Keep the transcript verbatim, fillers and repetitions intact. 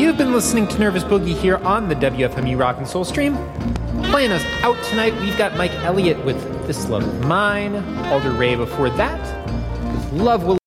You've been listening to Nervous Boogie here on the W F M U Rock and Soul stream. Playing us out tonight, we've got Mike Elliott with This Love of Mine, Alder Ray before that, with Love Will